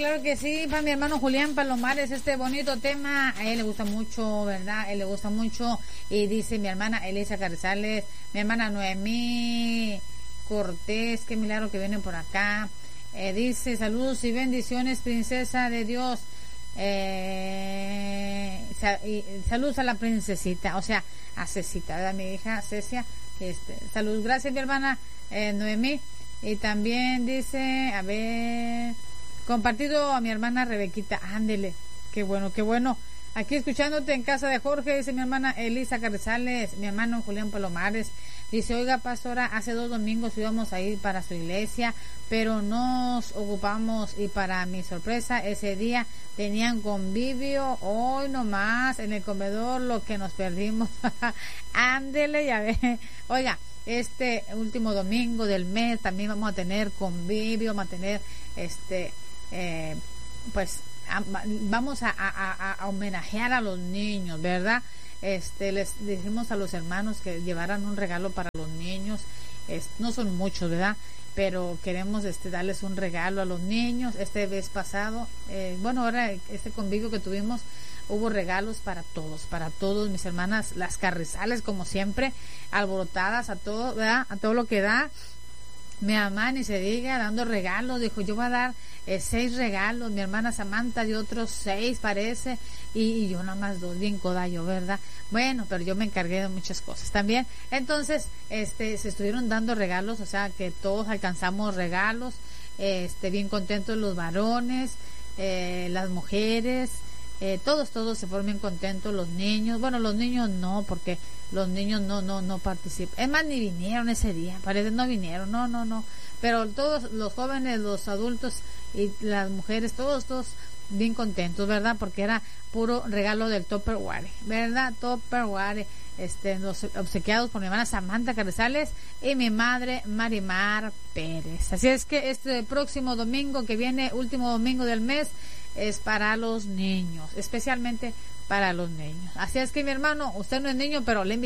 claro que sí, para mi hermano Julián Palomares, este bonito tema, a él le gusta mucho, ¿verdad? A él le gusta mucho, y dice mi hermana Elisa Carrizales, mi hermana Noemí Cortés, qué milagro que vienen por acá, dice, saludos y bendiciones, princesa de Dios, saludos a la princesita, o sea, a Cecita, ¿verdad? Mi hija Cecia, saludos, gracias mi hermana Noemí, y también dice, a ver, compartido a mi hermana Rebequita, ándele, qué bueno, aquí escuchándote en casa de Jorge, dice mi hermana Elisa Carrizales, mi hermano Julián Palomares, dice, oiga pastora, hace 2 domingos íbamos a ir para su iglesia, pero nos ocupamos y para mi sorpresa, ese día tenían convivio, hoy nomás, en el comedor, lo que nos perdimos, ándele, ya ve, oiga, este último domingo del mes también vamos a tener convivio, vamos a tener vamos a homenajear a los niños, ¿verdad? Les dijimos a los hermanos que llevaran un regalo para los niños, no son muchos, ¿verdad? Pero queremos darles un regalo a los niños. Este vez pasado, ahora este convivio que tuvimos, hubo regalos para todos, mis hermanas, las Carrizales, como siempre, alborotadas a todo, ¿verdad? A todo lo que da. Mi mamá ni se diga, dando regalos, dijo, yo voy a dar 6 regalos, mi hermana Samantha dio otros 6 parece, y yo nada más 2, bien codallo, ¿verdad? Bueno, pero yo me encargué de muchas cosas también. Entonces, se estuvieron dando regalos, o sea, que todos alcanzamos regalos, bien contentos los varones, las mujeres, todos se fueron bien contentos, los niños no, porque los niños no participan, es más, ni vinieron ese día, parece, no vinieron, no, pero todos los jóvenes, los adultos y las mujeres, todos bien contentos, ¿verdad? Porque era puro regalo del Tupperware, ¿verdad? Tupperware, los obsequiados por mi hermana Samantha Carrizales y mi madre Marimar Pérez. Así es que este próximo domingo que viene, último domingo del mes, es para los niños, especialmente para los niños. Así es que mi hermano, usted no es niño, pero le